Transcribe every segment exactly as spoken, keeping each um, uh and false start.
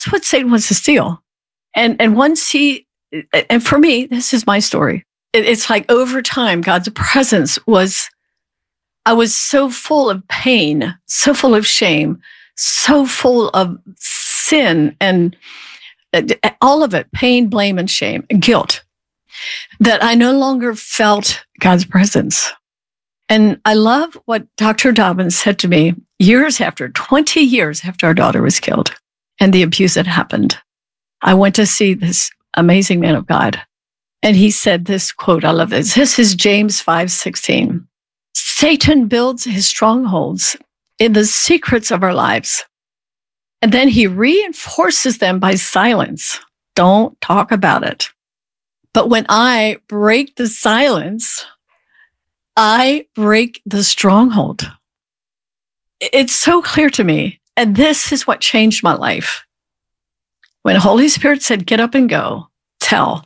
That's what Satan wants to steal. And, and once he, and for me, this is my story. It, it's like over time, God's presence was, I was so full of pain, so full of shame, so full of sin and all of it, pain, blame, and shame, and guilt, that I no longer felt God's presence. And I love what Doctor Dobbins said to me years after, twenty years after our daughter was killed and the abuse had happened. I went to see this amazing man of God. And he said this quote, I love this. This is James five sixteen. Satan builds his strongholds in the secrets of our lives. And then he reinforces them by silence. Don't talk about it. But when I break the silence, I break the stronghold. It's so clear to me. And this is what changed my life. When the Holy Spirit said, get up and go, tell.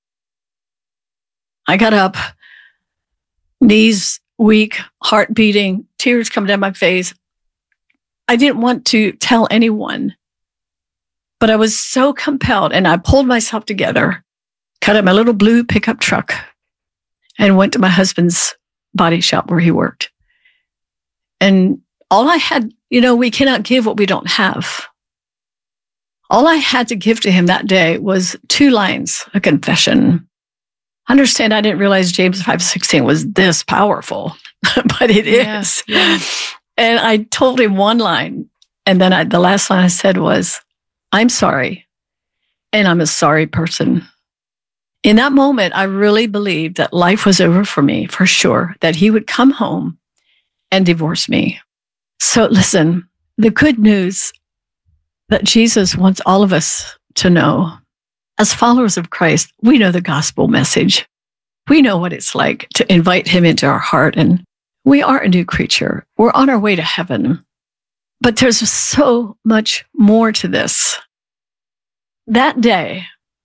I got up, knees weak, heart beating, tears coming down my face. I didn't want to tell anyone, but I was so compelled, and I pulled myself together, cut up my little blue pickup truck, and went to my husband's body shop where he worked. And all I had, you know, we cannot give what we don't have. All I had to give to him that day was two lines, a confession. Understand, I didn't realize James five sixteen was this powerful, but it yeah, is. Yeah. And I told him one line, and then I, the last line I said was, I'm sorry, and I'm a sorry person. In that moment, I really believed that life was over for me, for sure, that he would come home and divorce me. So listen, the good news that Jesus wants all of us to know, as followers of Christ, we know the gospel message. We know what it's like to invite him into our heart, and we are a new creature. We're on our way to heaven. But there's so much more to this. That day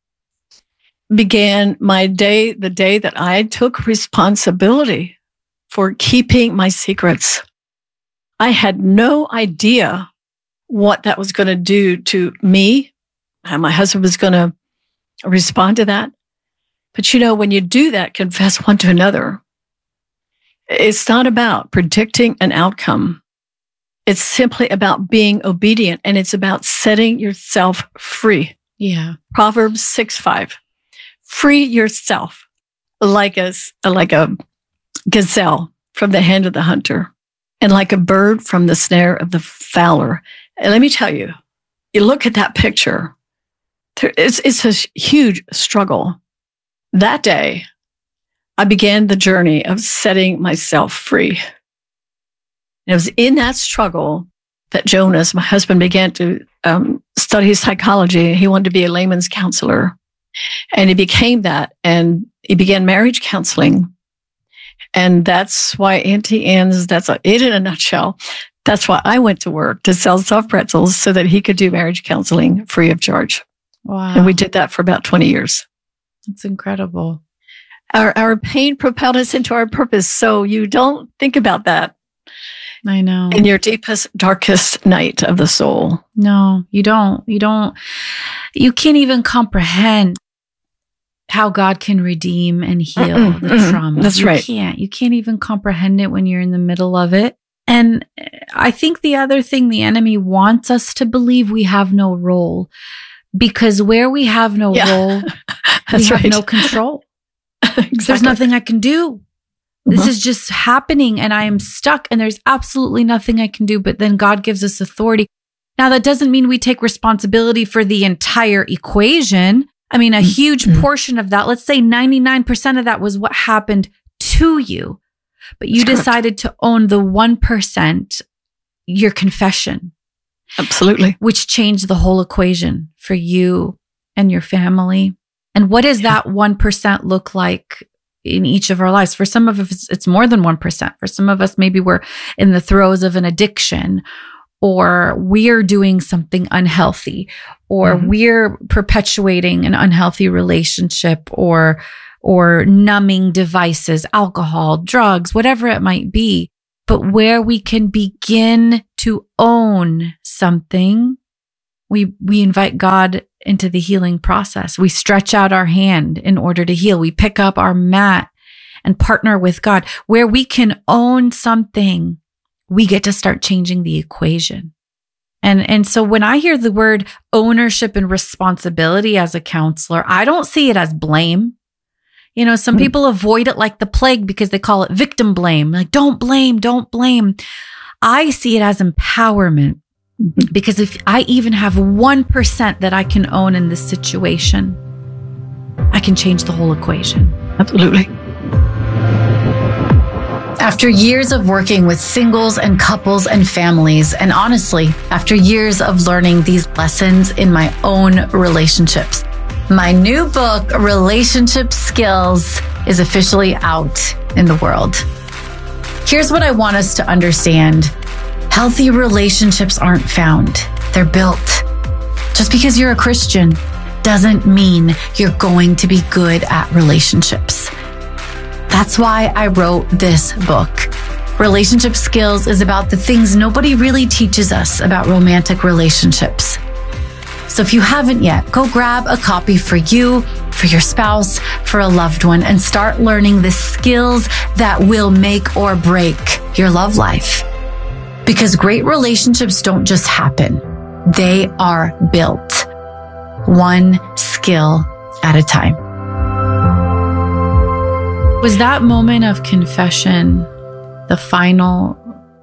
began my day, the day that I took responsibility for keeping my secrets. I had no idea what that was going to do to me, how my husband was going to respond to that. But you know, when you do that, confess one to another, it's not about predicting an outcome. It's simply about being obedient, and it's about setting yourself free. Yeah. Proverbs six five. Free yourself like a, like a gazelle from the hand of the hunter, and like a bird from the snare of the fowler. And let me tell you, you look at that picture, it's, it's a huge struggle. That day, I began the journey of setting myself free. And it was in that struggle that Jonas, my husband, began to um, study psychology. He wanted to be a layman's counselor. And he became that. And he began marriage counseling. And that's why Auntie Anne's, that's a, it in a nutshell. That's why I went to work to sell soft pretzels so that he could do marriage counseling free of charge. Wow. And we did that for about twenty years. That's incredible. Our our pain propelled us into our purpose. So you don't think about that. I know. In your deepest, darkest night of the soul. No, you don't. You don't. You can't even comprehend how God can redeem and heal mm-mm, the mm-mm. trauma. That's you right. You can't. You can't even comprehend it when you're in the middle of it. And I think the other thing the enemy wants us to believe, we have no role. Because where we have no yeah. role, we have right. no control. Exactly. There's nothing I can do. This uh-huh. is just happening and I am stuck and there's absolutely nothing I can do. But then God gives us authority. Now, that doesn't mean we take responsibility for the entire equation. I mean, a mm-hmm. huge portion of that, let's say ninety-nine percent of that was what happened to you. But you That's decided correct. to own the one percent, your confession. Absolutely. Which changed the whole equation for you and your family. And what does yeah. that one percent look like in each of our lives? For some of us, it's more than one percent. For some of us, maybe we're in the throes of an addiction, or we're doing something unhealthy, or mm-hmm. we're perpetuating an unhealthy relationship, or, or numbing devices, alcohol, drugs, whatever it might be. But where we can begin to own something we we invite God into the healing process. We stretch out our hand in order to heal. We pick up our mat and partner with God. Where we can own something, we get to start changing the equation. And, and so when I hear the word ownership and responsibility as a counselor, I don't see it as blame. You know, some mm-hmm. people avoid it like the plague because they call it victim blame. Like, don't blame, don't blame. I see it as empowerment, mm-hmm. because if I even have one percent that I can own in this situation, I can change the whole equation. Absolutely. After years of working with singles and couples and families, and honestly, after years of learning these lessons in my own relationships, my new book, Relationship Skills, is officially out in the world. Here's what I want us to understand. Healthy relationships aren't found. They're built. Just because you're a Christian doesn't mean you're going to be good at relationships. That's why I wrote this book. Relationship Skills is about the things nobody really teaches us about romantic relationships. So if you haven't yet, go grab a copy for you, for your spouse, for a loved one, and start learning the skills that will make or break your love life. Because great relationships don't just happen. They are built, one skill at a time. Was that moment of confession the final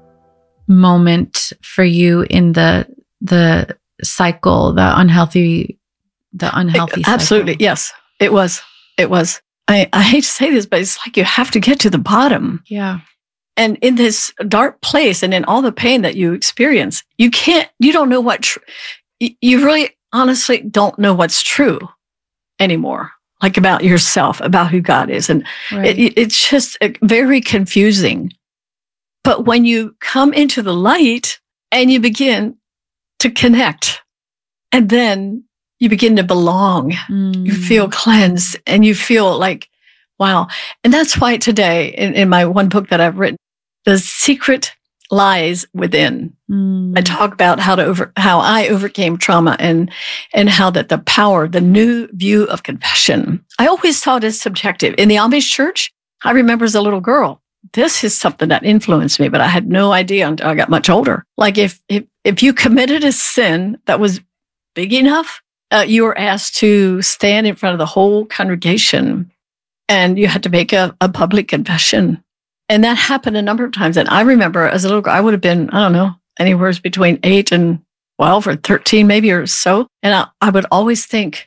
moment for you in the the cycle, the unhealthy, the unhealthy cycle? Absolutely, yes, it was. It was. I, I hate to say this, but it's like you have to get to the bottom. Yeah. And in this dark place and in all the pain that you experience, you can't, you don't know what, tr- you really honestly don't know what's true anymore. Like about yourself, about who God is. And right. it, it's just very confusing. But when you come into the light and you begin to connect, and then you begin to belong, mm. you feel cleansed and you feel like, wow. And that's why today in, in my one book that I've written, The Secret Lies Within. Mm. I talk about how to over, how I overcame trauma and, and how that the power, the new view of confession. I always thought it's subjective. In the Amish church, I remember as a little girl, this is something that influenced me, but I had no idea until I got much older. Like if, if, if you committed a sin that was big enough, uh, you were asked to stand in front of the whole congregation and you had to make a, a public confession. And that happened a number of times. And I remember as a little girl, I would have been, I don't know, anywhere between eight and twelve or thirteen, maybe or so. And I, I would always think,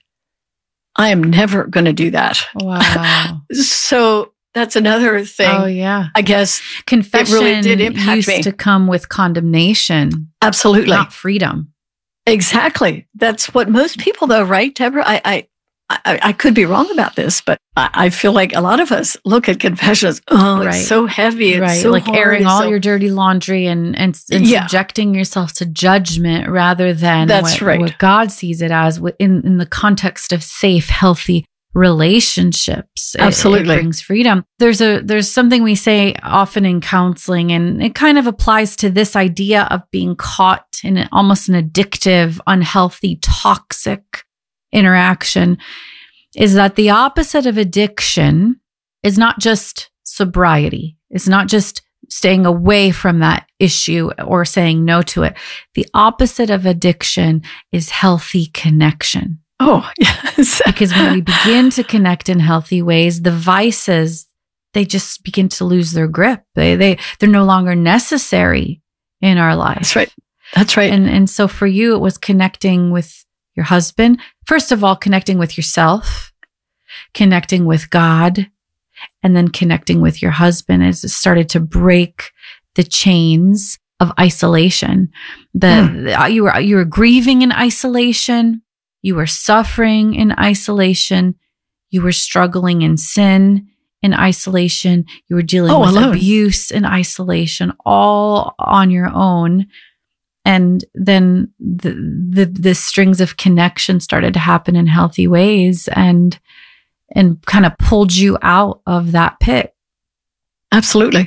I am never going to do that. Wow. So that's another thing. Oh, yeah. I guess confession it really did impact used me. to come with condemnation. Absolutely. Not freedom. Exactly. That's what most people, though, right, Deborah? I, I I, I could be wrong about this, but I, I feel like a lot of us look at confession as, oh, right. it's so heavy. It's right. so like hard, airing all so... your dirty laundry and, and, and yeah. subjecting yourself to judgment rather than That's what, right. what God sees it as in, in the context of safe, healthy relationships. Absolutely. It, it brings freedom. There's a, there's something we say often in counseling, and it kind of applies to this idea of being caught in an, almost an addictive, unhealthy, toxic interaction, is that the opposite of addiction is not just sobriety. It's not just staying away from that issue or saying no to it. The opposite of addiction is healthy connection. Oh, yes. Because when we begin to connect in healthy ways, the vices, they just begin to lose their grip. They, they, they're no longer necessary in our life. That's right. That's right. And, and so for you, it was connecting with your husband. First of all, connecting with yourself, connecting with God, and then connecting with your husband as it started to break the chains of isolation. The, mm. the you were you were grieving in isolation, you were suffering in isolation, you were struggling in sin in isolation, you were dealing oh, with alone. abuse in isolation, all on your own. And then the, the the strings of connection started to happen in healthy ways and and kind of pulled you out of that pit. Absolutely.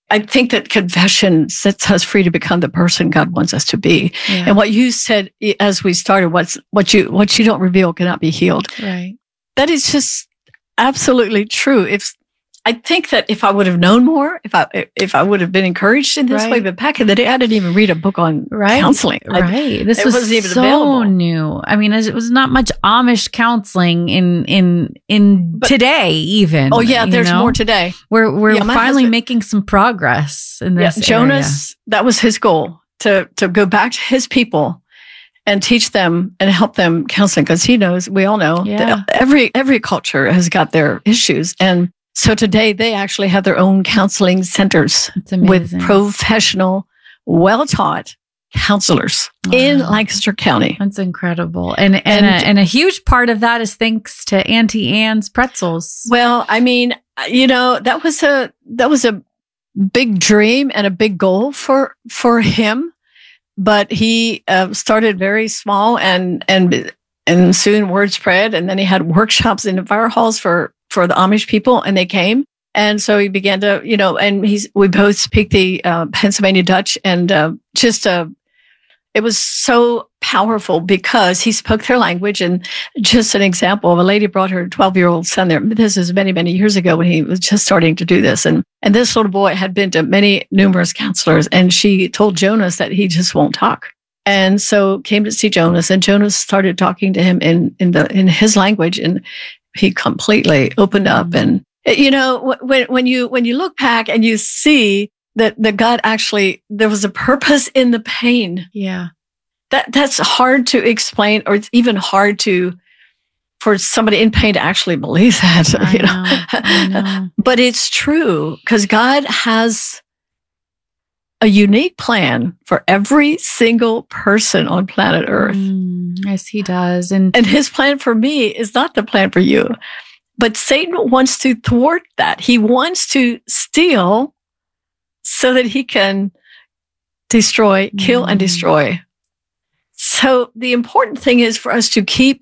I think that confession sets us free to become the person God wants us to be. Yeah. And what you said as we started, what's what you what you don't reveal cannot be healed. Right. That is just absolutely true. If I think that if I would have known more, if I if I would have been encouraged in this Right. way, but back in the day, I didn't even read a book on Right. counseling. I- Right. This it was wasn't even so available. new. I mean, it was not much Amish counseling in in in But- today even. oh yeah, you there's know? more today. We're we're Yeah, my finally husband- making some progress in Yeah, this. Jonas, that was his goal to to go back to his people and teach them and help them counseling, because he knows, we all know, Yeah. that every every culture has got their issues, and so today they actually have their own counseling centers It's amazing. with professional, well taught counselors in Wow. Lancaster County. That's incredible. And and, And- a, and a huge part of that is thanks to Auntie Anne's pretzels. Well, I mean, you know, that was a that was a big dream and a big goal for for him, but he uh, started very small, and and and soon word spread, and then he had workshops in the fire halls for for the Amish people, and they came. And so he began to, you know, and he's we both speak the uh, Pennsylvania Dutch, and uh, just uh, it was so powerful because he spoke their language. And just an example of a lady brought her twelve-year-old son there. This is many, many years ago when he was just starting to do this. And and this little boy had been to many, numerous counselors, and she told Jonas that he just won't talk. And so came to see Jonas, and Jonas started talking to him in in the in his language, and he completely opened up. And you know, when when you when you look back and you see that that God actually, there was a purpose in the pain. Yeah. That that's hard to explain, or it's even hard to for somebody in pain to actually believe that. I You know, know, I know. but it's true, because God has a unique plan for every single person on planet Earth. Mm, yes, he does. And And his plan for me is not the plan for you. But Satan wants to thwart that. He wants to steal so that he can destroy, kill, and Mm. destroy. So the important thing is for us to keep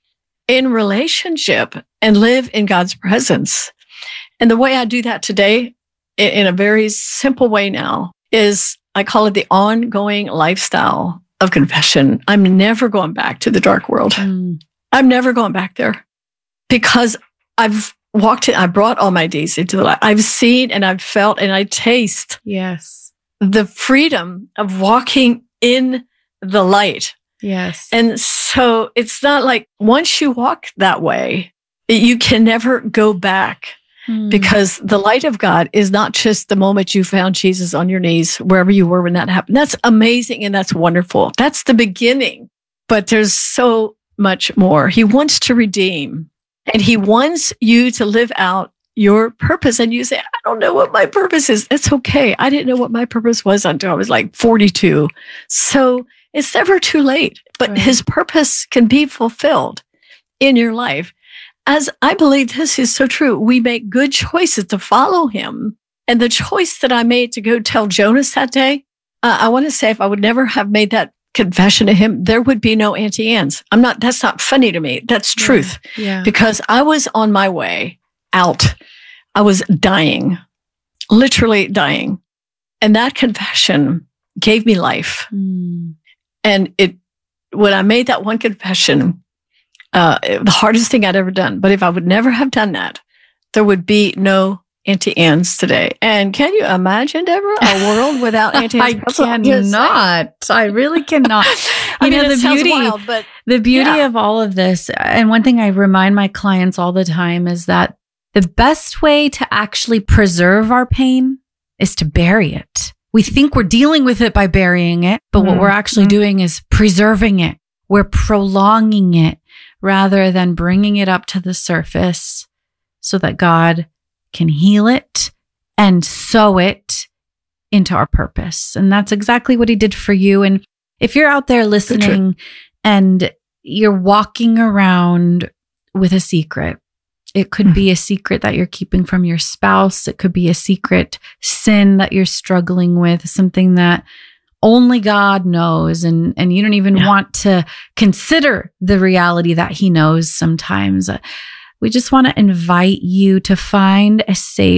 in relationship and live in God's presence. And the way I do that today, i- in a very simple way now, is I call it the ongoing lifestyle of confession. I'm never going back to the dark world. mm, I'm never going back there, because I've walked in, I brought all my days into the light. I've seen and I've felt and I taste yes, the freedom of walking in the light. yes. And so it's not like once you walk that way, you can never go back, Mm, because the light of God is not just the moment you found Jesus on your knees, wherever you were when that happened. That's amazing and that's wonderful. That's the beginning. But there's so much more. He wants to redeem, and he wants you to live out your purpose. And you say, I don't know what my purpose is. It's okay. I didn't know what my purpose was until I was like forty-two. So it's never too late, but Right. his purpose can be fulfilled in your life. As I believe this is so true, we make good choices to follow him. And the choice that I made to go tell Jonas that day, uh, I want to say if I would never have made that confession to him, there would be no Auntie Anne's. I'm not, that's not funny to me. That's truth. yeah. Because I was on my way out. I was dying, literally dying. And that confession gave me life. Mm, And it, when I made that one confession, uh, it- the hardest thing I'd ever done. But if I would never have done that, there would be no Auntie Anne's today. And can you imagine, Deborah, a world without Auntie I Anne's? That's what I'm just saying. cannot. I really cannot. I You mean, know, it the sounds beauty- wild, but The beauty Yeah. of all of this, and one thing I remind my clients all the time is that the best way to actually preserve our pain is to bury it. We think we're dealing with it by burying it, but what Mhm. we're actually Mhm. doing is preserving it. We're prolonging it rather than bringing it up to the surface so that God can heal it and sow it into our purpose. And that's exactly what he did for you. And if you're out there listening and you're walking around with a secret, it could be a secret that you're keeping from your spouse. It could be a secret sin that you're struggling with, something that only God knows. And, and you don't even Yeah. want to consider the reality that he knows sometimes. We just want to invite you to find a safe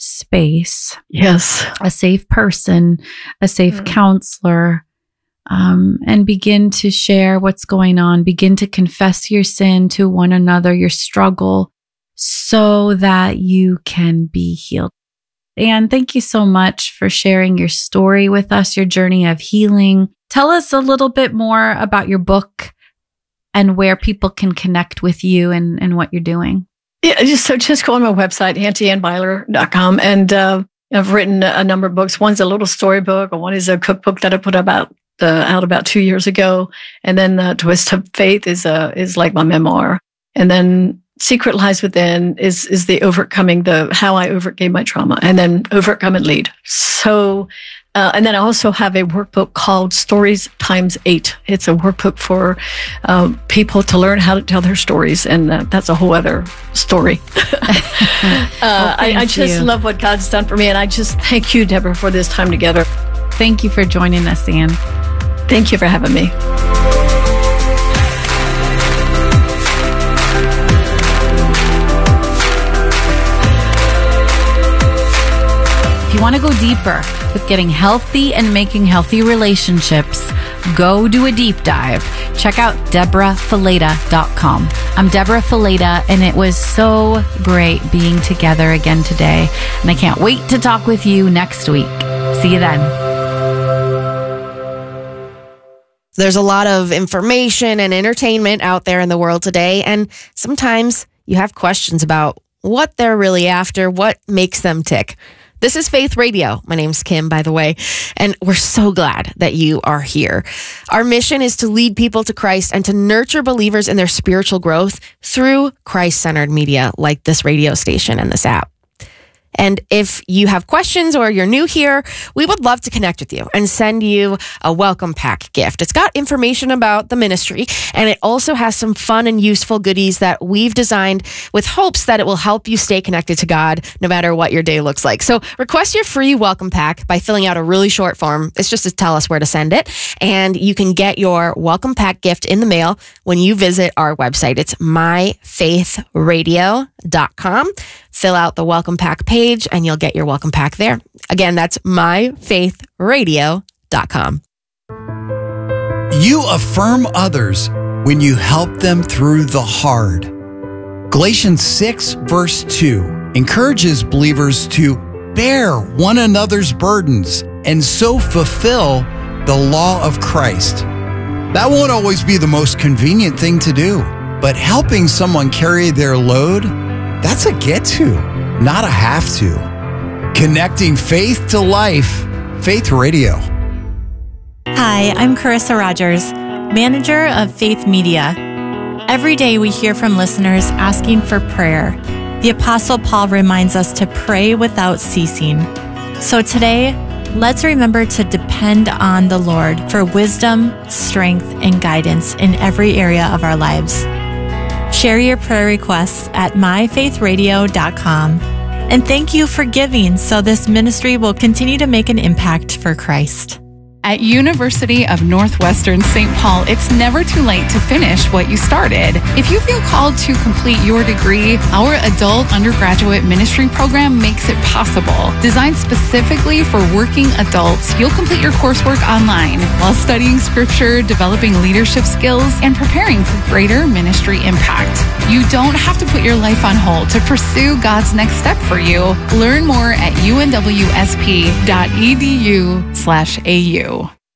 space. Yes. A safe person, a safe mm. counselor, um, and begin to share what's going on. Begin to confess your sin to one another, your struggle, so that you can be healed. And thank you so much for sharing your story with us, your journey of healing. Tell us a little bit more about your book and where people can connect with you and, and what you're doing. Yeah, just so just go on my website, auntie ann byler dot com, and uh, I've written a number of books. One's a little storybook, and one is a cookbook that I put about uh, out about two years ago. And then the Twist of Faith is a is like my memoir. And then Secret Lies Within is is the overcoming the how I overcame my trauma, and then Overcome and Lead. So. Uh, and then I also have a workbook called Stories Times Eight. It's a workbook for uh, people to learn how to tell their stories. And uh, that's a whole other story. uh, well, I, I just you. love what God's done for me. And I just thank you, Deborah, for this time together. Thank you for joining us, Ann. Thank you for having me. If you want to go deeper with getting healthy and making healthy relationships, go do a deep dive. Check out deborah fileta dot com. I'm Deborah Fileta, and it was so great being together again today. And I can't wait to talk with you next week. See you then. There's a lot of information and entertainment out there in the world today, and sometimes you have questions about what they're really after, what makes them tick. This is Faith Radio. My name's Kim, by the way, and we're so glad that you are here. Our mission is to lead people to Christ and to nurture believers in their spiritual growth through Christ-centered media like this radio station and this app. And if you have questions or you're new here, we would love to connect with you and send you a welcome pack gift. It's got information about the ministry, and it also has some fun and useful goodies that we've designed with hopes that it will help you stay connected to God no matter what your day looks like. So request your free welcome pack by filling out a really short form. It's just to tell us where to send it. And you can get your welcome pack gift in the mail when you visit our website. It's my faith radio dot com. Fill out the welcome pack page and you'll get your welcome pack there. Again, that's my faith radio dot com. You affirm others when you help them through the hard. Galatians six, verse two encourages believers to bear one another's burdens and so fulfill the law of Christ. That won't always be the most convenient thing to do, but helping someone carry their load, that's a get to, not a have to. Connecting faith to life. Faith Radio. Hi, I'm Carissa Rogers, manager of Faith Media. Every day we hear from listeners asking for prayer. The Apostle Paul reminds us to pray without ceasing. So today, let's remember to depend on the Lord for wisdom, strength, and guidance in every area of our lives. Share your prayer requests at my faith radio dot com. And thank you for giving so this ministry will continue to make an impact for Christ. At University of Northwestern Saint Paul, it's never too late to finish what you started. If you feel called to complete your degree, our adult undergraduate ministry program makes it possible. Designed specifically for working adults, you'll complete your coursework online while studying scripture, developing leadership skills, and preparing for greater ministry impact. You don't have to put your life on hold to pursue God's next step for you. Learn more at u n w s p dot e d u slash a u.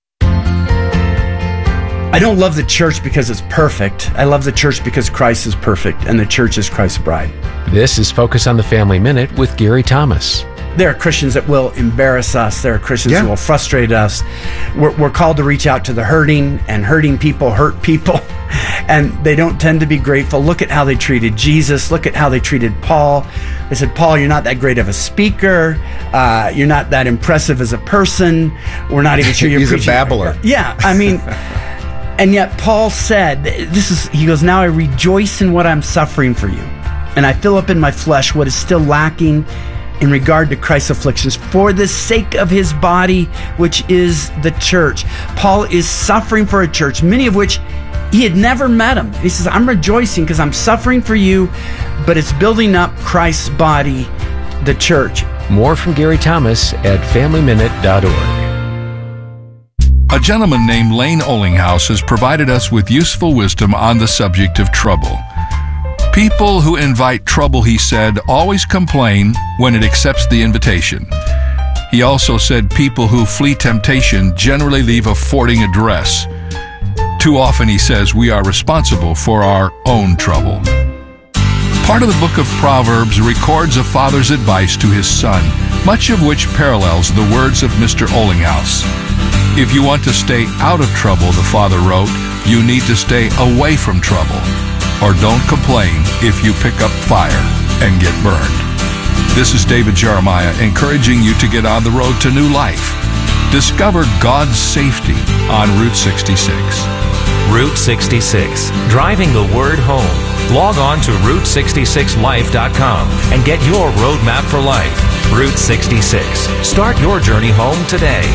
I don't love the church because it's perfect. I love the church because Christ is perfect and the church is Christ's bride. This is Focus on the Family Minute with Gary Thomas. There are Christians that will embarrass us. There are Christians yeah. who will frustrate us. We're, we're called to reach out to the hurting, and hurting people hurt people. And they don't tend to be grateful. Look at how they treated Jesus. Look at how they treated Paul. They said, Paul, you're not that great of a speaker. Uh, you're not that impressive as a person. We're not even sure you're He's preaching. a babbler. Yeah, I mean... And yet Paul said, this is, he goes, now I rejoice in what I'm suffering for you. And I fill up in my flesh what is still lacking in regard to Christ's afflictions for the sake of his body, which is the church. Paul is suffering for a church, many of which he had never met him. He says, I'm rejoicing because I'm suffering for you, but it's building up Christ's body, the church. More from Gary Thomas at family minute dot org. A gentleman named Lane Olinghouse has provided us with useful wisdom on the subject of trouble. People who invite trouble, he said, always complain when it accepts the invitation. He also said people who flee temptation generally leave a forwarding address. Too often, he says, we are responsible for our own trouble. Part of the book of Proverbs records a father's advice to his son, much of which parallels the words of Mister Olinghouse. If you want to stay out of trouble, the father wrote, you need to stay away from trouble, or don't complain if you pick up fire and get burned. This is David Jeremiah encouraging you to get on the road to new life. Discover God's safety on Route sixty-six. Route sixty-six, driving the word home. Log on to route sixty-six life dot com and get your roadmap for life. Route sixty-six. Start your journey home today.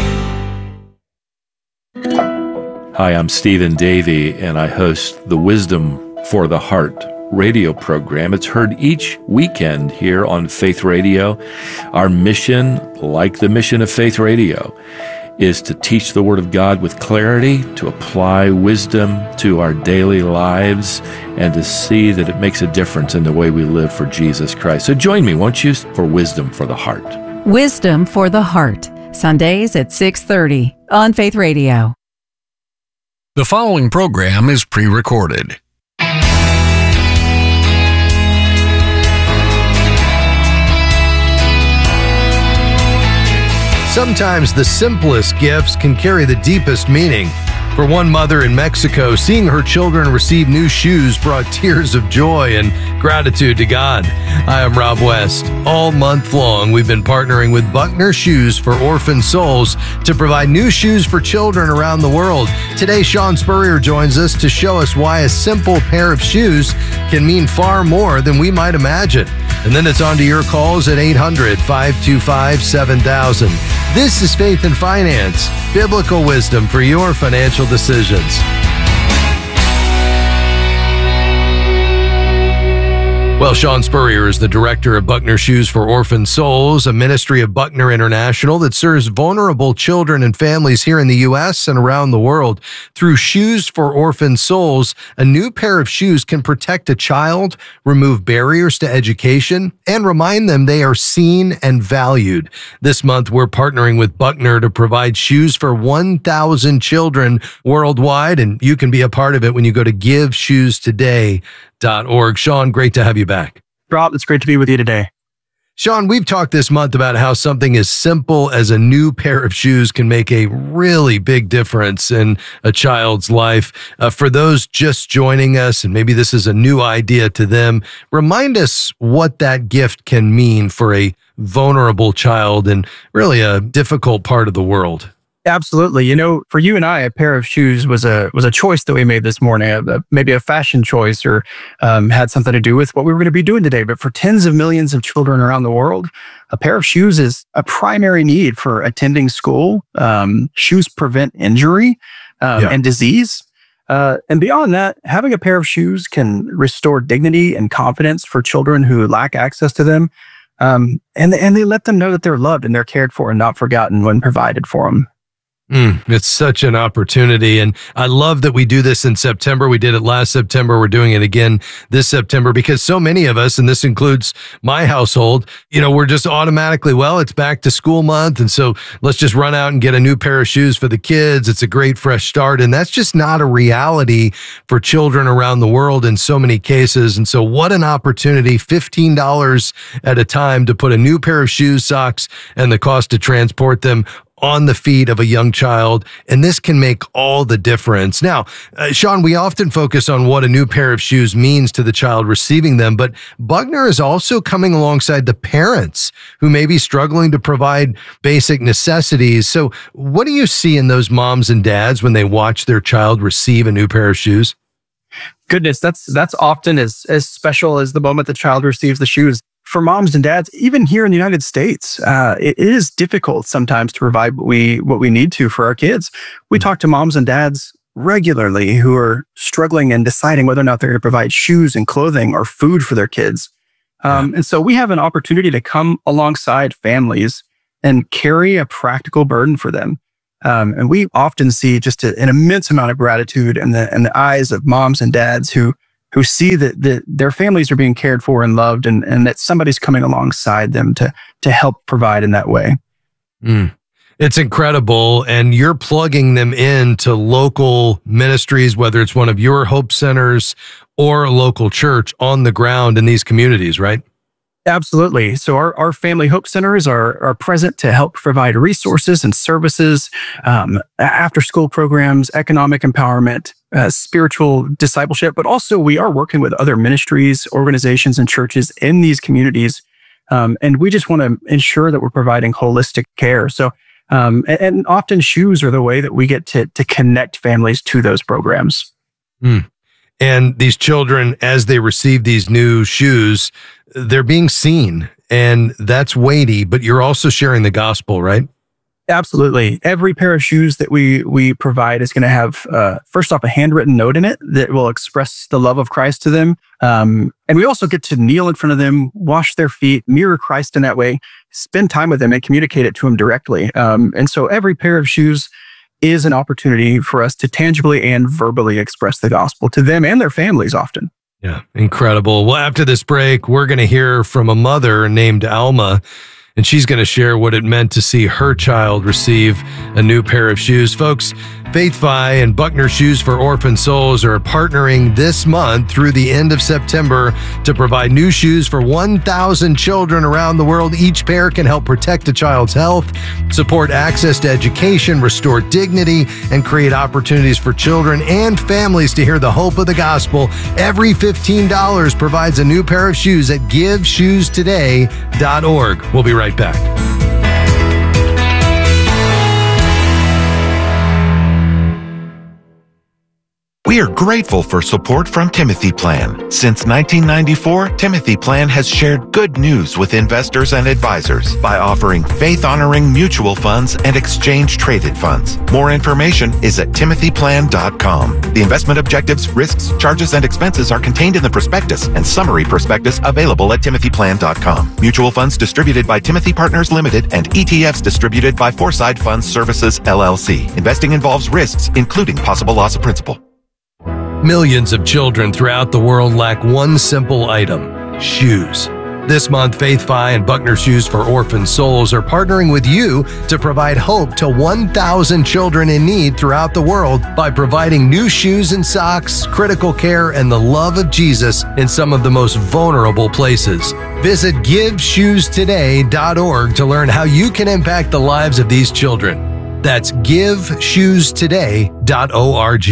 Hi, I'm Stephen Davey, and I host the Wisdom for the Heart radio program. It's heard each weekend here on Faith Radio. Our mission, like the mission of Faith Radio, is to teach the Word of God with clarity, to apply wisdom to our daily lives, and to see that it makes a difference in the way we live for Jesus Christ. So join me, won't you, for Wisdom for the Heart. Wisdom for the Heart, Sundays at six thirty on Faith Radio. The following program is pre-recorded. Sometimes the simplest gifts can carry the deepest meaning. For one mother in Mexico, seeing her children receive new shoes brought tears of joy and gratitude to God. Hi, I'm Rob West. All month long, we've been partnering with Buckner Shoes for Orphan Souls to provide new shoes for children around the world. Today, Sean Spurrier joins us to show us why a simple pair of shoes can mean far more than we might imagine. And then it's on to your calls at eight hundred, five two five, seven thousand. This is Faith and Finance, biblical wisdom for your financial decisions. Well, Sean Spurrier is the director of Buckner Shoes for Orphan Souls, a ministry of Buckner International that serves vulnerable children and families here in the U S and around the world. Through Shoes for Orphan Souls, a new pair of shoes can protect a child, remove barriers to education, and remind them they are seen and valued. This month, we're partnering with Buckner to provide shoes for one thousand children worldwide, and you can be a part of it when you go to give shoes today dot org. Sean, great to have you back. Rob, it's great to be with you today. Sean, we've talked this month about how something as simple as a new pair of shoes can make a really big difference in a child's life. Uh, for those just joining us, and maybe this is a new idea to them, remind us what that gift can mean for a vulnerable child in really a difficult part of the world. Absolutely. You know, for you and I, a pair of shoes was a was a choice that we made this morning, a, maybe a fashion choice, or um, had something to do with what we were going to be doing today. But for tens of millions of children around the world, a pair of shoes is a primary need for attending school. Um, shoes prevent injury um, yeah. and disease. Uh, and beyond that, having a pair of shoes can restore dignity and confidence for children who lack access to them. Um, and, and they let them know that they're loved and they're cared for and not forgotten when provided for them. Mm, it's such an opportunity. And I love that we do this in September. We did it last September. We're doing it again this September because so many of us, and this includes my household, you know, we're just automatically, well, it's back to school month. And so let's just run out and get a new pair of shoes for the kids. It's a great fresh start. And that's just not a reality for children around the world in so many cases. And so what an opportunity, fifteen dollars at a time to put a new pair of shoes, socks, and the cost to transport them on the feet of a young child, and this can make all the difference. Now, uh, Sean, we often focus on what a new pair of shoes means to the child receiving them, but Buckner is also coming alongside the parents who may be struggling to provide basic necessities. So what do you see in those moms and dads when they watch their child receive a new pair of shoes? Goodness, that's that's often as, as special as the moment the child receives the shoes. For moms and dads, even here in the United States, uh, it is difficult sometimes to provide what we what we need to for our kids. We talk to moms and dads regularly who are struggling and deciding whether or not they're going to provide shoes and clothing or food for their kids. Um, and so we have an opportunity to come alongside families and carry a practical burden for them. Um, and we often see just a, an immense amount of gratitude in the in the eyes of moms and dads who who see that, that their families are being cared for and loved, and, and that somebody's coming alongside them to to help provide in that way. Mm. It's incredible. And you're plugging them into local ministries, whether it's one of your Hope Centers or a local church on the ground in these communities, right? Absolutely. So our, our Family Hope Centers are, are present to help provide resources and services, um, after school programs, economic empowerment, uh, spiritual discipleship, but also we are working with other ministries, organizations, and churches in these communities. Um, and we just want to ensure that we're providing holistic care. So, um, and, and often shoes are the way that we get to, to connect families to those programs. Mm. And these children, as they receive these new shoes, they're being seen, and that's weighty, but you're also sharing the gospel, right? Absolutely. Every pair of shoes that we we provide is going to have, uh, first off, a handwritten note in it that will express the love of Christ to them. Um, and we also get to kneel in front of them, wash their feet, mirror Christ in that way, spend time with them, and communicate it to them directly. Um, and so every pair of shoes is an opportunity for us to tangibly and verbally express the gospel to them and their families often. Yeah, incredible. Well, after this break, we're going to hear from a mother named Alma, and she's going to share what it meant to see her child receive a new pair of shoes. Folks, FaithFi and Buckner Shoes for Orphan Souls are partnering this month through the end of September to provide new shoes for one thousand children around the world. Each pair can help protect a child's health, support access to education, restore dignity, and create opportunities for children and families to hear the hope of the gospel. Every fifteen dollars provides a new pair of shoes at give shoes today dot org. We'll be right back. We are grateful for support from Timothy Plan. Since nineteen ninety-four, Timothy Plan has shared good news with investors and advisors by offering faith-honoring mutual funds and exchange-traded funds. More information is at timothy plan dot com. The investment objectives, risks, charges, and expenses are contained in the prospectus and summary prospectus available at timothy plan dot com. Mutual funds distributed by Timothy Partners Limited and E T Fs distributed by Foreside Funds Services, L L C. Investing involves risks, including possible loss of principal. Millions of children throughout the world lack one simple item: shoes. This month, FaithFi and Buckner Shoes for Orphan Souls are partnering with you to provide hope to one thousand children in need throughout the world by providing new shoes and socks, critical care, and the love of Jesus in some of the most vulnerable places. Visit give shoes today dot org to learn how you can impact the lives of these children. That's give shoes today dot org.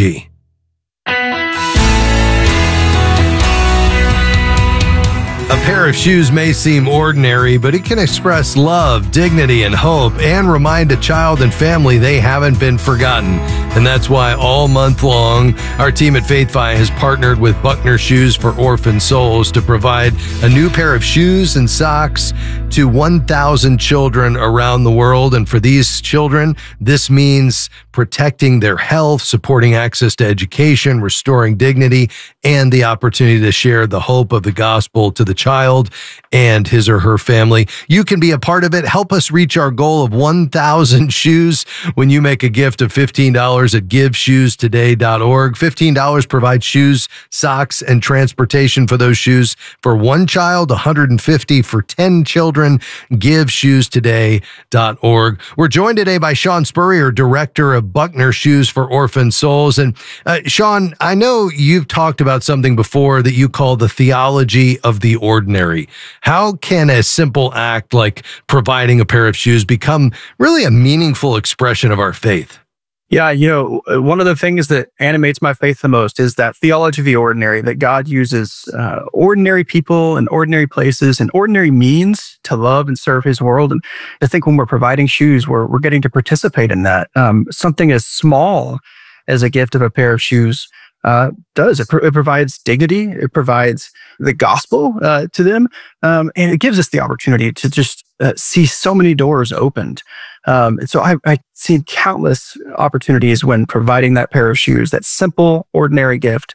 A pair of shoes may seem ordinary, but it can express love, dignity, and hope, and remind a child and family they haven't been forgotten. And that's why all month long, our team at FaithFi has partnered with Buckner Shoes for Orphan Souls to provide a new pair of shoes and socks to one thousand children around the world. And for these children, this means protecting their health, supporting access to education, restoring dignity, and the opportunity to share the hope of the gospel to the child and his or her family. You can be a part of it. Help us reach our goal of one thousand shoes when you make a gift of fifteen dollars at give shoes today dot org. fifteen dollars provides shoes, socks, and transportation for those shoes for one child, one hundred fifty dollars for ten children. give shoes today dot org. We're joined today by Sean Spurrier, director of Buckner Shoes for Orphan Souls. And uh, Sean, I know you've talked about something before that you call the theology of the ordinary. How can a simple act like providing a pair of shoes become really a meaningful expression of our faith? Yeah, you know, one of the things that animates my faith the most is that theology of the ordinary, that God uses uh, ordinary people and ordinary places and ordinary means to love and serve his world. And I think when we're providing shoes, we're, we're getting to participate in that. Um, something as small as a gift of a pair of shoes uh, does. It, pr- it provides dignity. It provides the gospel uh, to them. Um, and it gives us the opportunity to just uh, see so many doors opened. Um, and so I, I've seen countless opportunities when providing that pair of shoes, that simple, ordinary gift,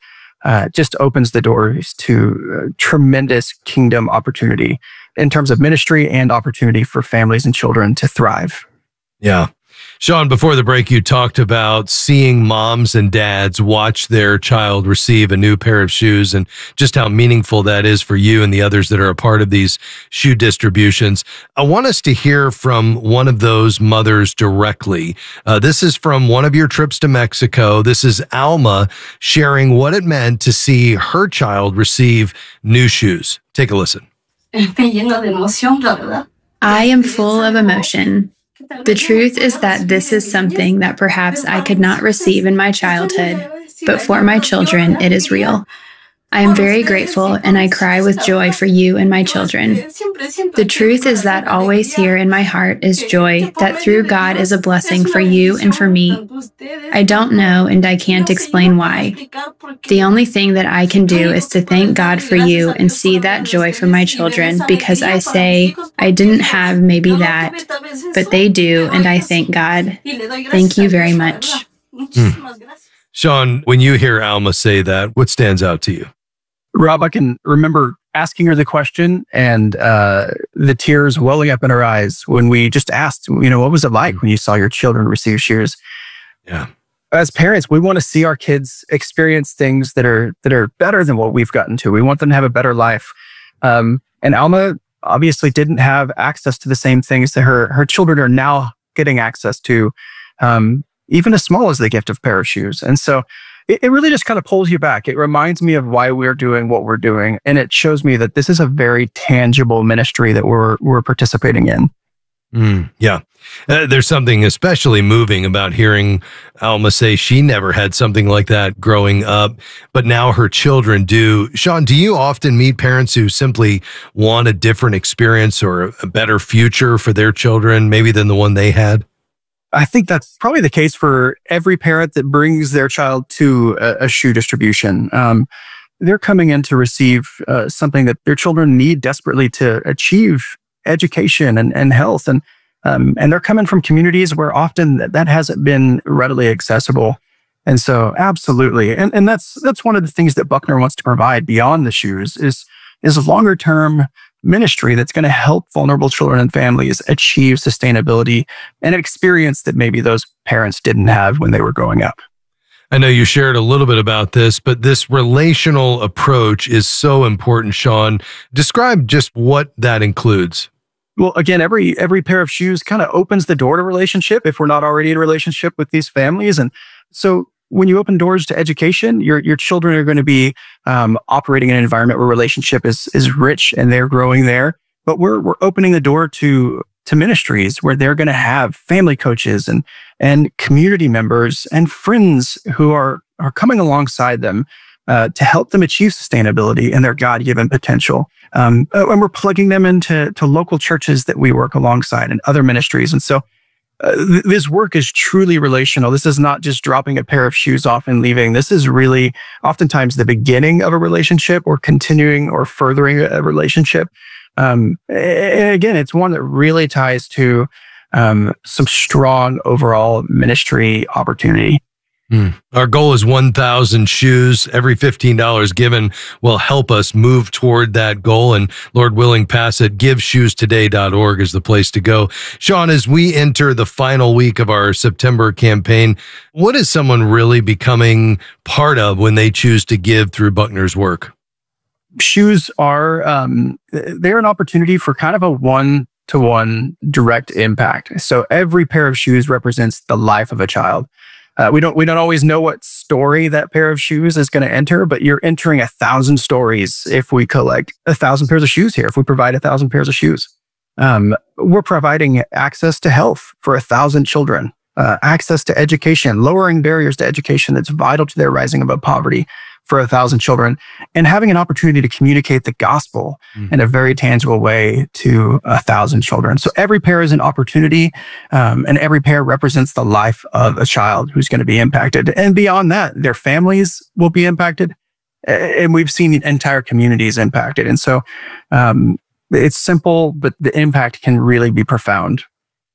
uh, just opens the doors to uh, tremendous kingdom opportunity in terms of ministry and opportunity for families and children to thrive. Yeah. Sean, before the break, you talked about seeing moms and dads watch their child receive a new pair of shoes and just how meaningful that is for you and the others that are a part of these shoe distributions. I want us to hear from one of those mothers directly. Uh, this is from one of your trips to Mexico. This is Alma sharing what it meant to see her child receive new shoes. Take a listen. I am full of emotion. The truth is that this is something that perhaps I could not receive in my childhood, but for my children, it is real. I am very grateful and I cry with joy for you and my children. The truth is that always here in my heart is joy that through God is a blessing for you and for me. I don't know and I can't explain why. The only thing that I can do is to thank God for you and see that joy for my children, because I say I didn't have maybe that, but they do, and I thank God. Thank you very much. Hmm. Sean, when you hear Alma say that, what stands out to you? Rob, I can remember asking her the question and uh, the tears welling up in her eyes when we just asked, you know, what was it like when you saw your children receive shoes? Yeah. As parents, we want to see our kids experience things that are that are better than what we've gotten to. We want them to have a better life. Um, and Alma obviously didn't have access to the same things that her her children are now getting access to, um, even as small as the gift of a pair of shoes. And so it, it really just kind of pulls you back. It reminds me of why we're doing what we're doing. And it shows me that this is a very tangible ministry that we're we're participating in. Mm, yeah. Uh, there's something especially moving about hearing Alma say she never had something like that growing up, but now her children do. Sean, do you often meet parents who simply want a different experience or a better future for their children, maybe than the one they had? I think that's probably the case for every parent that brings their child to a, a shoe distribution. Um, they're coming in to receive uh, something that their children need desperately to achieve education and, and health. And um, and they're coming from communities where often that, that hasn't been readily accessible. And so absolutely. And and that's that's one of the things that Buckner wants to provide beyond the shoes is, is a longer term ministry that's going to help vulnerable children and families achieve sustainability and an experience that maybe those parents didn't have when they were growing up. I know you shared a little bit about this, but this relational approach is so important, Sean. Describe just what that includes. Well, again, every every pair of shoes kind of opens the door to relationship if we're not already in a relationship with these families. And so when you open doors to education, your your children are going to be um, operating in an environment where relationship is is rich and they're growing there. But we're we're opening the door to to ministries where they're going to have family coaches and and community members and friends who are are coming alongside them uh, to help them achieve sustainability and their God-given potential. Um, and we're plugging them into to local churches that we work alongside and other ministries. And so uh, th- this work is truly relational. This is not just dropping a pair of shoes off and leaving. This is really oftentimes the beginning of a relationship or continuing or furthering a relationship. Um, and again, it's one that really ties to um, some strong overall ministry opportunity. Mm. Our goal is one thousand shoes. Every fifteen dollars given will help us move toward that goal. And Lord willing, pass it. give shoes today dot org is the place to go. Sean, as we enter the final week of our September campaign, what is someone really becoming part of when they choose to give through Buckner's work? Shoes are, um, they're an opportunity for kind of a one-to-one direct impact. So every pair of shoes represents the life of a child. Uh, we don't we don't always know what story that pair of shoes is going to enter, but you're entering a thousand stories if we collect a thousand pairs of shoes here, if we provide a thousand pairs of shoes. Um, we're providing access to health for a thousand children, uh, access to education, lowering barriers to education that's vital to their rising above poverty for a thousand children, and having an opportunity to communicate the gospel mm. in a very tangible way to a thousand children. So every pair is an opportunity, um, and every pair represents the life of a child who's going to be impacted. And beyond that, their families will be impacted, and we've seen entire communities impacted. And so um, it's simple, but the impact can really be profound.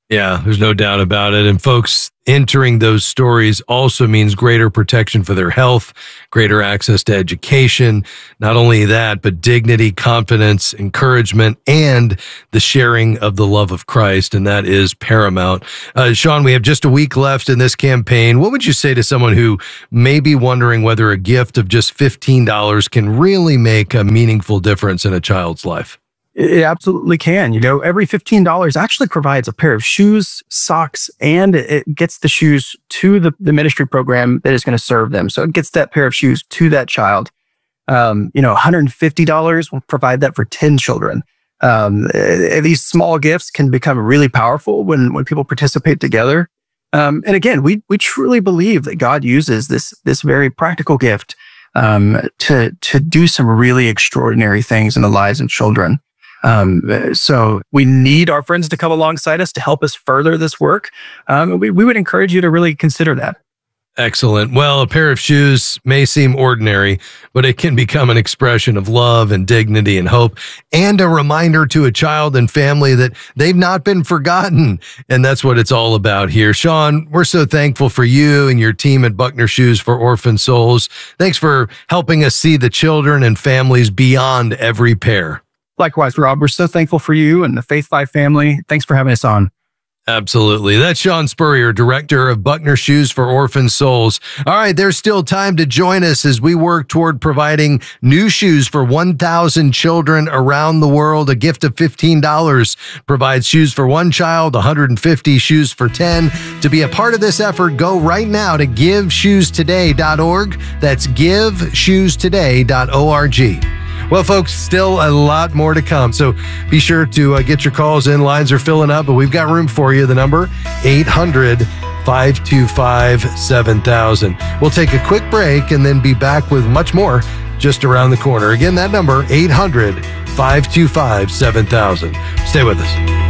Yeah, there's no doubt about it. And folks, entering those stories also means greater protection for their health, greater access to education. Not only that, but dignity, confidence, encouragement, and the sharing of the love of Christ. And that is paramount. Uh, Sean, we have just a week left in this campaign. What would you say to someone who may be wondering whether a gift of just fifteen dollars can really make a meaningful difference in a child's life? It absolutely can. You know, every fifteen dollars actually provides a pair of shoes, socks, and it gets the shoes to the, the ministry program that is going to serve them. So it gets that pair of shoes to that child. Um, you know, one hundred fifty dollars will provide that for ten children. Um, these small gifts can become really powerful when, when people participate together. Um, and again, we, we truly believe that God uses this, this very practical gift, um, to, to do some really extraordinary things in the lives of children. Um, so we need our friends to come alongside us to help us further this work. Um, we, we would encourage you to really consider that. Excellent. Well, a pair of shoes may seem ordinary, but it can become an expression of love and dignity and hope, and a reminder to a child and family that they've not been forgotten. And that's what it's all about here. Sean, we're so thankful for you and your team at Buckner Shoes for Orphan Souls. Thanks for helping us see the children and families beyond every pair. Likewise, Rob, we're so thankful for you and the Faith Five family. Thanks for having us on. Absolutely. That's Sean Spurrier, director of Buckner Shoes for Orphan Souls. All right, there's still time to join us as we work toward providing new shoes for one thousand children around the world. A gift of fifteen dollars provides shoes for one child, one hundred fifty shoes for ten. To be a part of this effort, go right now to give shoes today dot org. That's give shoes today dot org. Well, folks, still a lot more to come. So be sure to uh, get your calls in. Lines are filling up, but we've got room for you. The number, eight hundred, five two five, seven thousand. We'll take a quick break and then be back with much more just around the corner. Again, that number, eight hundred, five two five, seven thousand. Stay with us.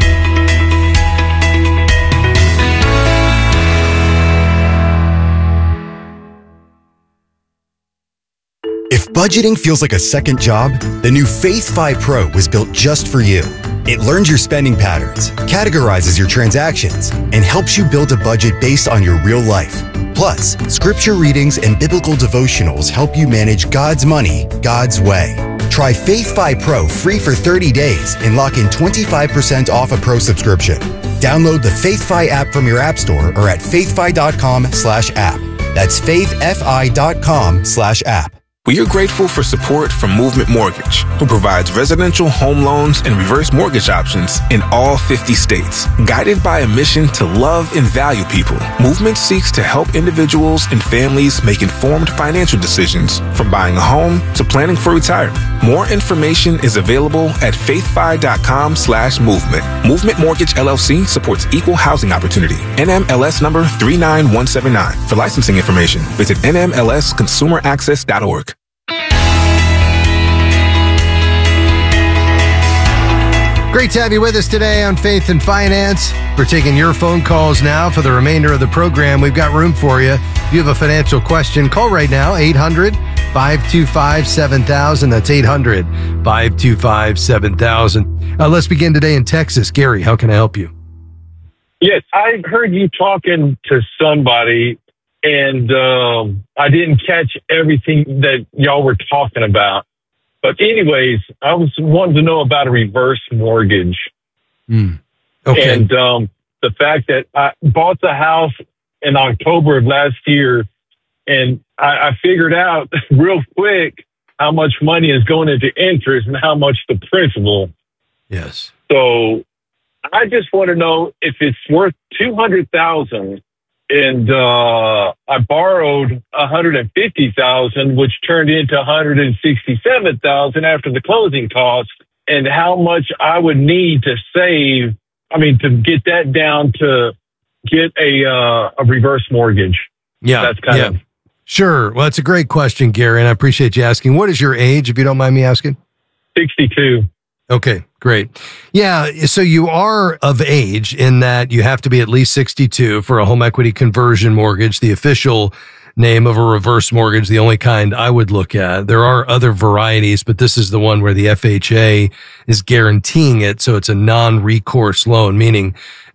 If budgeting feels like a second job, the new Faith Five Pro was built just for you. It learns your spending patterns, categorizes your transactions, and helps you build a budget based on your real life. Plus, scripture readings and biblical devotionals help you manage God's money, God's way. Try Faith Five Pro free for thirty days and lock in twenty-five percent off a pro subscription. Download the Faith Five app from your app store or at faithfi.com slash app. That's faithfi.com slash app. We are grateful for support from Movement Mortgage, who provides residential home loans and reverse mortgage options in all fifty states. Guided by a mission to love and value people, Movement seeks to help individuals and families make informed financial decisions, from buying a home to planning for retirement. More information is available at faithfi.com slash movement. Movement Mortgage L L C supports equal housing opportunity. N M L S number three nine one seven nine. For licensing information, visit N M L S consumer access dot org. Great to have you with us today on Faith and Finance. We're taking your phone calls now for the remainder of the program. We've got room for you. If you have a financial question, call right now, eight hundred, five two five, seven thousand. That's eight hundred, five two five, seven thousand. Uh, let's begin today in Texas. Gary, how can I help you? Yes, I heard you talking to somebody, and um, I didn't catch everything that y'all were talking about. But anyways, I was wanting to know about a reverse mortgage. Mm. Okay. And um, the fact that I bought the house in October of last year, and I, I figured out real quick how much money is going into interest and how much the principal. Yes. So I just want to know if it's worth two hundred thousand dollars. And uh, I borrowed one hundred fifty thousand dollars, which turned into one hundred sixty-seven thousand dollars after the closing costs, and how much I would need to save, I mean, to get that down to get a uh, a reverse mortgage. Yeah. That's kind yeah. of. Sure. Well, that's a great question, Gary, and I appreciate you asking. What is your age, if you don't mind me asking? sixty-two. Okay, great. Yeah, so you are of age in that you have to be at least sixty-two for a home equity conversion mortgage, the official name of a reverse mortgage, the only kind I would look at. There are other varieties, but this is the one where the F H A is guaranteeing it, so it's a non-recourse loan, meaning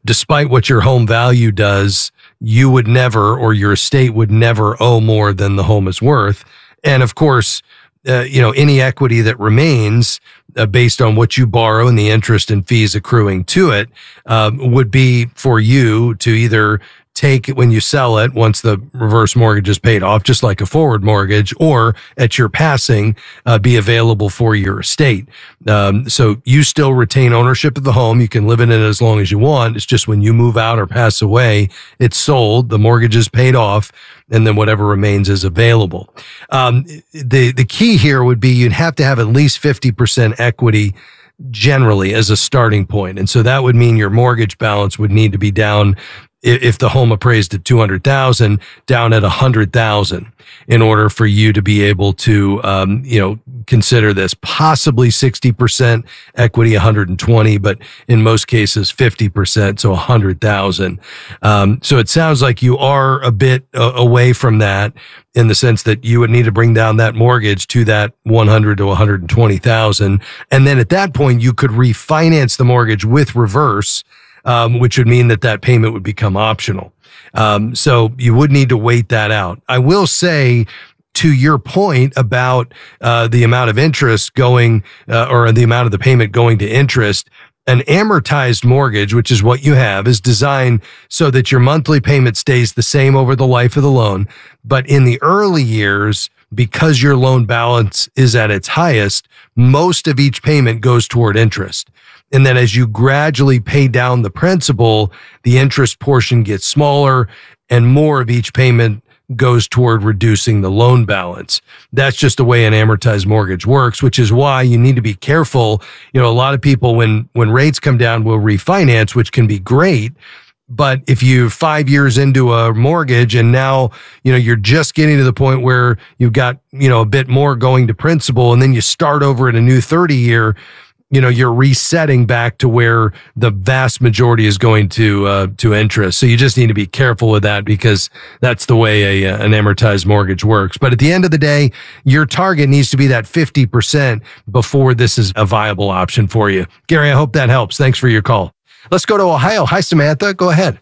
despite what your home value does, you would never, or your estate would never owe more than the home is worth. And of course, uh, you know, any equity that remains uh, based on what you borrow and the interest and fees accruing to it um, would be for you to either take it when you sell it once the reverse mortgage is paid off, just like a forward mortgage, or at your passing, uh, be available for your estate. Um, so you still retain ownership of the home. You can live in it as long as you want. It's just when you move out or pass away, it's sold, the mortgage is paid off, and then whatever remains is available. Um, the, the key here would be you'd have to have at least fifty percent equity generally as a starting point. And so that would mean your mortgage balance would need to be down, if the home appraised at two hundred thousand, down at one hundred thousand in order for you to be able to, um, you know, consider this. Possibly sixty percent equity, one hundred twenty, but in most cases, fifty percent, so one hundred thousand. Um, so it sounds like you are a bit uh, away from that in the sense that you would need to bring down that mortgage to that one hundred to one hundred twenty thousand. And then at that point, you could refinance the mortgage with reverse, Um, which would mean that that payment would become optional. Um, so you would need to wait that out. I will say, to your point about uh, the amount of interest going, uh, or the amount of the payment going to interest, an amortized mortgage, which is what you have, is designed so that your monthly payment stays the same over the life of the loan. But in the early years, because your loan balance is at its highest, most of each payment goes toward interest. And then as you gradually pay down the principal, the interest portion gets smaller and more of each payment goes toward reducing the loan balance. That's just the way an amortized mortgage works, which is why you need to be careful. You know, a lot of people, when, when rates come down, will refinance, which can be great. But if you're five years into a mortgage and now, you know, you're just getting to the point where you've got, you know, a bit more going to principal, and then you start over at a new thirty year, you know, you're resetting back to where the vast majority is going to, uh, to interest. So you just need to be careful with that, because that's the way a, an amortized mortgage works. But at the end of the day, your target needs to be that fifty percent before this is a viable option for you. Gary, I hope that helps. Thanks for your call. Let's go to Ohio. Hi, Samantha. Go ahead.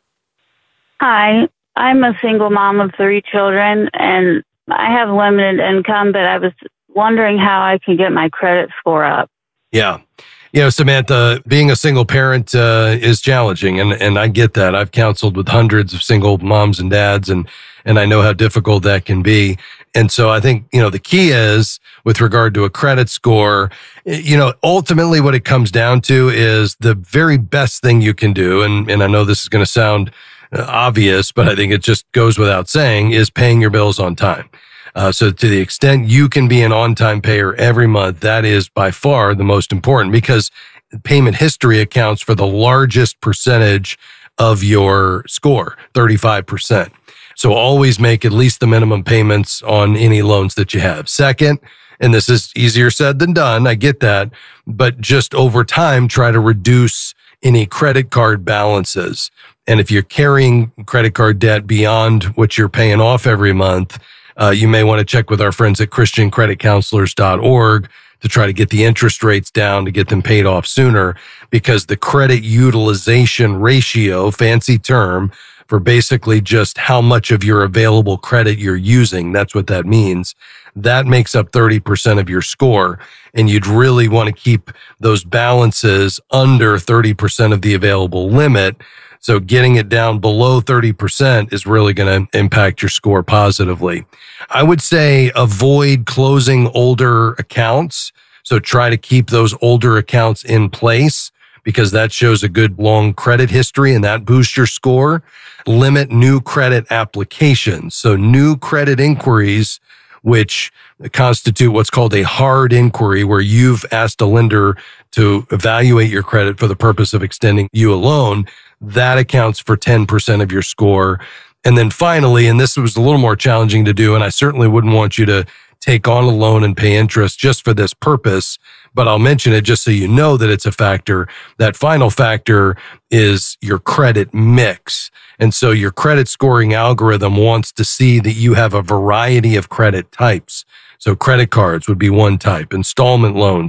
Hi, I'm a single mom of three children, and I have limited income, but I was wondering how I can get my credit score up. Yeah. You know, Samantha, being a single parent uh, is challenging, and, and I get that. I've counseled with hundreds of single moms and dads, and, and I know how difficult that can be. And so I think, you know, the key is with regard to a credit score, you know, ultimately what it comes down to is the very best thing you can do. And, and I know this is going to sound obvious, but I think it just goes without saying, is paying your bills on time. Uh, so to the extent you can be an on-time payer every month, that is by far the most important, because payment history accounts for the largest percentage of your score, thirty-five percent. So always make at least the minimum payments on any loans that you have. Second, and this is easier said than done, I get that, but just over time, try to reduce any credit card balances. And if you're carrying credit card debt beyond what you're paying off every month, uh, you may want to check with our friends at Christian Credit Counselors dot org to try to get the interest rates down to get them paid off sooner, because the credit utilization ratio, fancy term, for basically just how much of your available credit you're using, that's what that means, that makes up thirty percent of your score. And you'd really want to keep those balances under thirty percent of the available limit. So getting it down below thirty percent is really going to impact your score positively. I would say avoid closing older accounts. So try to keep those older accounts in place, because that shows a good long credit history and that boosts your score. Limit new credit applications. So new credit inquiries, which constitute what's called a hard inquiry, where you've asked a lender to evaluate your credit for the purpose of extending you a loan, that accounts for ten percent of your score. And then finally, and this was a little more challenging to do, and I certainly wouldn't want you to take on a loan and pay interest just for this purpose, but I'll mention it just so you know that it's a factor. That final factor is your credit mix. And so your credit scoring algorithm wants to see that you have a variety of credit types. So credit cards would be one type, installment loans,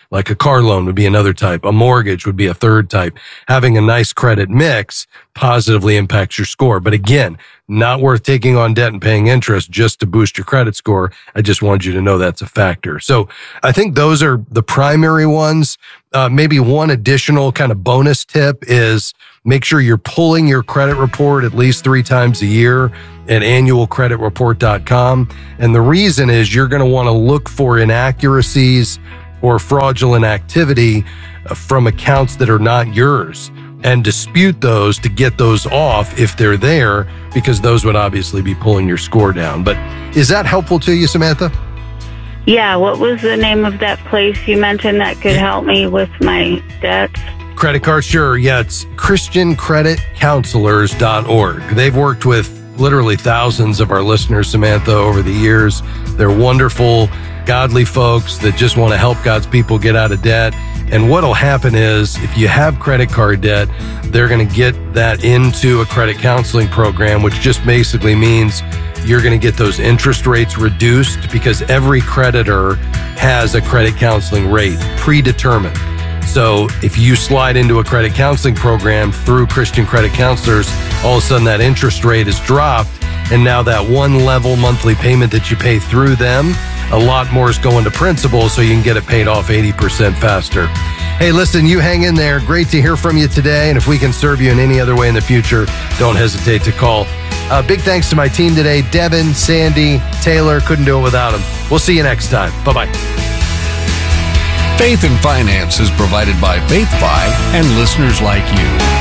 Like a car loan would be another type. A mortgage would be a third type. Having a nice credit mix positively impacts your score. But again, not worth taking on debt and paying interest just to boost your credit score. I just wanted you to know that's a factor. So I think those are the primary ones. Uh, maybe one additional kind of bonus tip is make sure you're pulling your credit report at least three times a year at annual credit report dot com. And the reason is you're going to want to look for inaccuracies or fraudulent activity from accounts that are not yours and dispute those to get those off if they're there, because those would obviously be pulling your score down. But is that helpful to you, Samantha? Yeah, what was the name of that place you mentioned that could help me with my debts? Credit card, sure. Yeah, it's Christian Credit Counselors dot org. They've worked with literally thousands of our listeners, Samantha, over the years. They're wonderful, godly folks that just want to help God's people get out of debt. And what'll happen is if you have credit card debt, they're going to get that into a credit counseling program, which just basically means you're going to get those interest rates reduced because every creditor has a credit counseling rate predetermined. So if you slide into a credit counseling program through Christian Credit Counselors, all of a sudden that interest rate is dropped. And now that one level monthly payment that you pay through them, a lot more is going to principal, so you can get it paid off eighty percent faster. Hey, listen, you hang in there. Great to hear from you today. And if we can serve you in any other way in the future, don't hesitate to call. Uh, big thanks to my team today, Devin, Sandy, Taylor. Couldn't do it without them. We'll see you next time. Bye-bye. Faith and Finance is provided by FaithFi and listeners like you.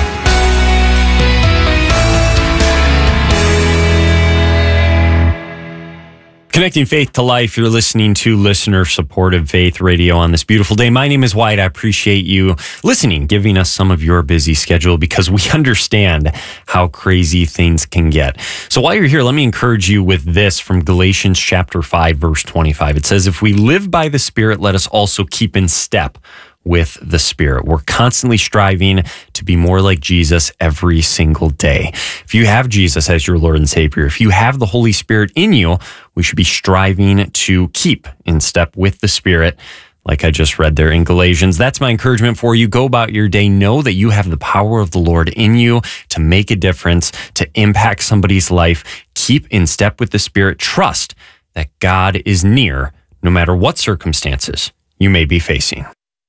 Connecting faith to life, you're listening to listener-supported Faith Radio on this beautiful day. My name is Wyatt. I appreciate you listening, giving us some of your busy schedule because we understand how crazy things can get. So while you're here, let me encourage you with this from Galatians chapter five, verse twenty-five. It says, if we live by the Spirit, let us also keep in step with the Spirit. We're constantly striving to be more like Jesus every single day. If you have Jesus as your Lord and Savior, if you have the Holy Spirit in you, we should be striving to keep in step with the Spirit, like I just read there in Galatians. That's my encouragement for you. Go about your day. Know that you have the power of the Lord in you to make a difference, to impact somebody's life. Keep in step with the Spirit. Trust that God is near, no matter what circumstances you may be facing.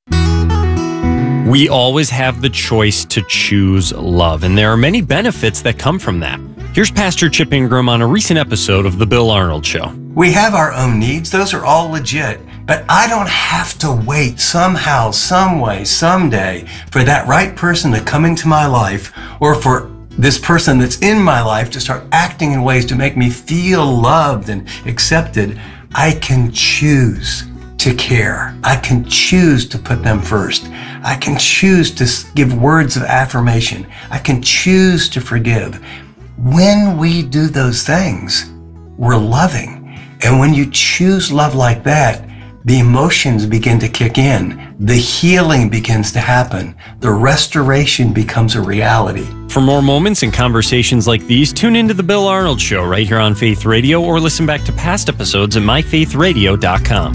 We always have the choice to choose love, and there are many benefits that come from that. Here's Pastor Chip Ingram on a recent episode of The Bill Arnold Show. We have our own needs. Those are all legit. But I don't have to wait somehow, some way, someday for that right person to come into my life, or for this person that's in my life to start acting in ways to make me feel loved and accepted. I can choose to care. I can choose to put them first. I can choose to give words of affirmation. I can choose to forgive. When we do those things, we're loving. And when you choose love like that, the emotions begin to kick in. The healing begins to happen. The restoration becomes a reality. For more moments and conversations like these, tune into The Bill Arnold Show right here on Faith Radio, or listen back to past episodes at my faith radio dot com.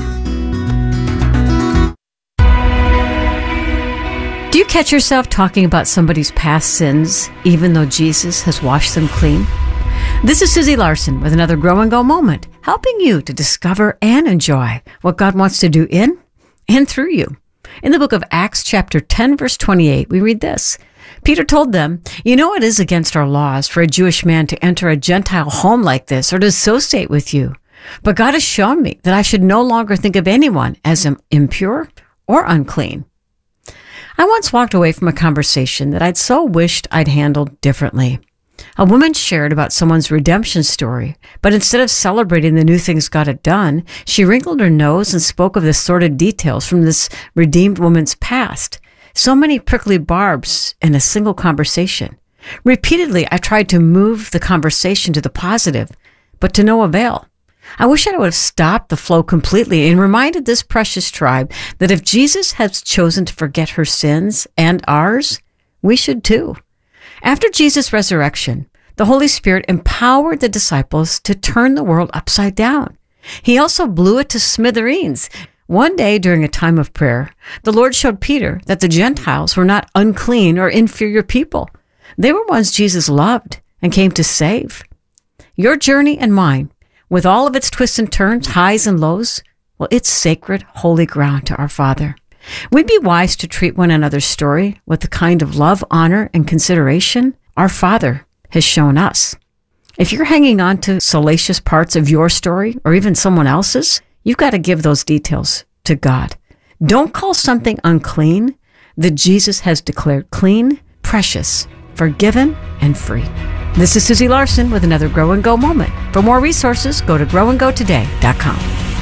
Do you catch yourself talking about somebody's past sins, even though Jesus has washed them clean? This is Susie Larson with another Grow and Go moment, helping you to discover and enjoy what God wants to do in and through you. In the book of Acts chapter ten, verse twenty-eight, we read this. Peter told them, you know it is against our laws for a Jewish man to enter a Gentile home like this or to associate with you. But God has shown me that I should no longer think of anyone as impure or unclean. I once walked away from a conversation that I'd so wished I'd handled differently. A woman shared about someone's redemption story, but instead of celebrating the new things God had done, she wrinkled her nose and spoke of the sordid details from this redeemed woman's past. So many prickly barbs in a single conversation. Repeatedly, I tried to move the conversation to the positive, but to no avail. I wish I would have stopped the flow completely and reminded this precious tribe that if Jesus has chosen to forget her sins and ours, we should too. After Jesus' resurrection, the Holy Spirit empowered the disciples to turn the world upside down. He also blew it to smithereens One day during a time of prayer, the Lord showed Peter that the Gentiles were not unclean or inferior people. They were ones Jesus loved and came to save. Your journey and mine, with all of its twists and turns, highs and lows, well, it's sacred, holy ground to our Father. We'd be wise to treat one another's story with the kind of love, honor, and consideration our Father has shown us. If you're hanging on to salacious parts of your story or even someone else's, you've got to give those details to God. Don't call something unclean that Jesus has declared clean, precious, forgiven, and free. This is Susie Larson with another Grow and Go moment. For more resources, go to grow and go today dot com.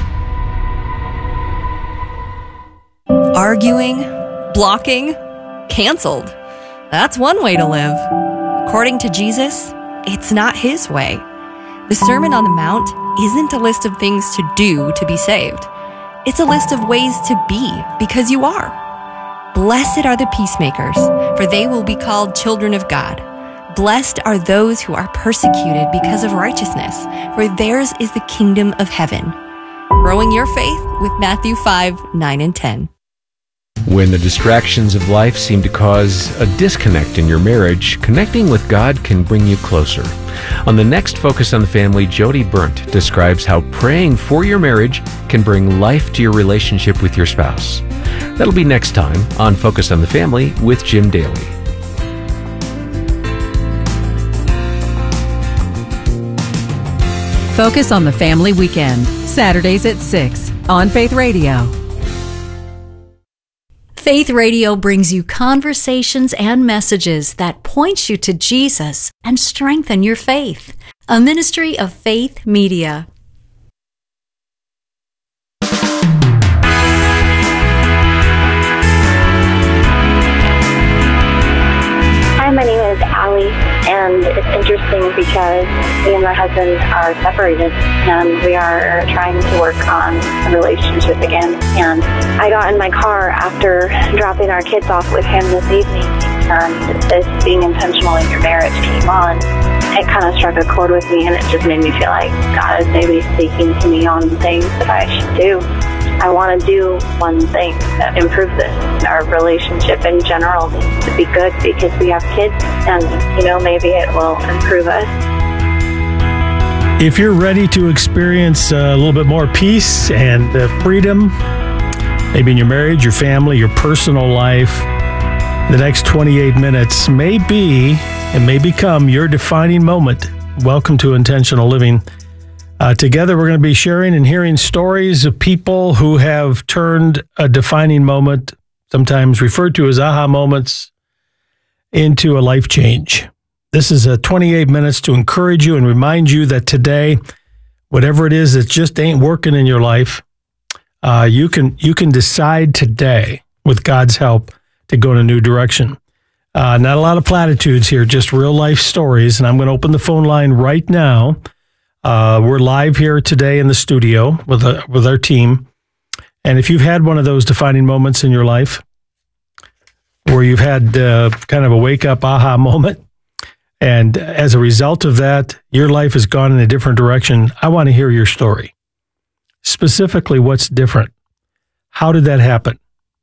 Arguing, blocking, canceled. That's one way to live. According to Jesus, it's not his way. The Sermon on the Mount isn't a list of things to do to be saved. It's a list of ways to be because you are. Blessed are the peacemakers, for they will be called children of God. Blessed are those who are persecuted because of righteousness, for theirs is the kingdom of heaven. Growing your faith with Matthew five, nine, and ten. When the distractions of life seem to cause a disconnect in your marriage, connecting with God can bring you closer. On the next Focus on the Family, Jody Burnt describes how praying for your marriage can bring life to your relationship with your spouse. That'll be next time on Focus on the Family with Jim Daly. Focus on the Family Weekend, Saturdays at six on Faith Radio. Faith Radio brings you conversations and messages that point you to Jesus and strengthen your faith. A ministry of Faith Media. Hi, my name is Allie, and it's interesting because me and my husband are separated, and we are trying to work on a relationship again. And I got in my car after dropping our kids off with him this evening, and this being intentional in your marriage came on. It kind of struck a chord with me, and it just made me feel like God is maybe speaking to me on things that I should do. I want to do one thing that improves this. Our relationship in general needs to be good because we have kids, and, you know, maybe it will improve us. If you're ready to experience a little bit more peace and uh, freedom, maybe in your marriage, your family, your personal life, the next twenty-eight minutes may be and may become your defining moment. Welcome to Intentional Living. Uh, together, we're going to be sharing and hearing stories of people who have turned a defining moment, sometimes referred to as aha moments, into a life change. This is a twenty-eight minutes to encourage you and remind you that today, whatever it is that just ain't working in your life, uh, you can you can decide today, with God's help, to go in a new direction. Uh, not a lot of platitudes here, just real life stories. And I'm going to open the phone line right now. Uh, we're live here today in the studio with a, with our team. And if you've had one of those defining moments in your life where you've had uh, kind of a wake-up aha moment, and as a result of that, your life has gone in a different direction, I want to hear your story. Specifically, what's different? How did that happen?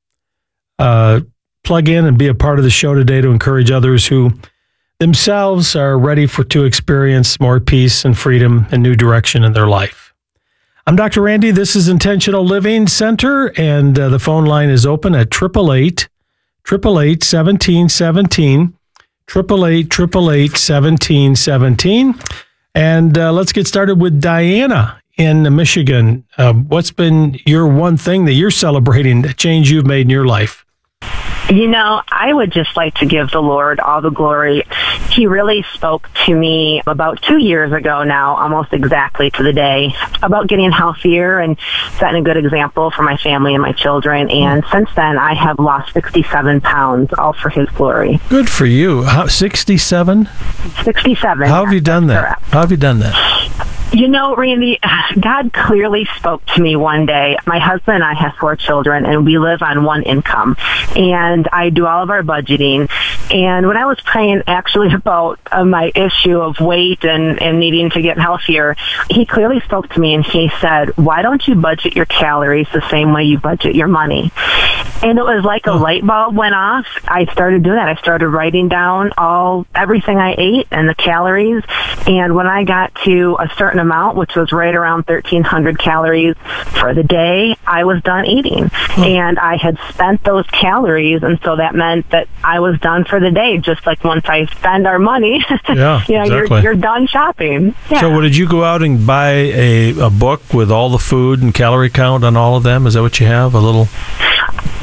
Uh, plug in and be a part of the show today to encourage others who themselves are ready for to experience more peace and freedom and new direction in their life. I'm Doctor Randy. This is Intentional Living Center, and uh, the phone line is open at eight eight eight, eight eight eight, seventeen seventeen, eight eight eight, eight eight eight, seventeen seventeen. And uh, let's get started with Diana in Michigan. Uh, what's been your one thing that you're celebrating, the change you've made in your life? You know, I would just like to give the Lord all the glory. He really spoke to me about two years ago now, almost exactly to the day, about getting healthier and setting a good example for my family and my children. And since then, I have lost sixty-seven pounds, all for His glory. Good for you. How, sixty-seven? sixty-seven. How have you done that? Correct. How have you done that? You know, Randy, God clearly spoke to me one day. My husband and I have four children, and we live on one income. And I do all of our budgeting. And when I was praying actually about uh, my issue of weight and, and needing to get healthier, he clearly spoke to me and he said, why don't you budget your calories the same way you budget your money? And it was like a light bulb went off. I started doing that. I started writing down all everything I ate and the calories. And when I got to a certain amount, which was right around thirteen hundred calories for the day, I was done eating. Hmm. And I had spent those calories. And so that meant that I was done for the day. Just like once I spend our money, yeah, you know, exactly. you're, you're done shopping. Yeah. So what, did you go out and buy a, a book with all the food and calorie count on all of them? Is that what you have? A little...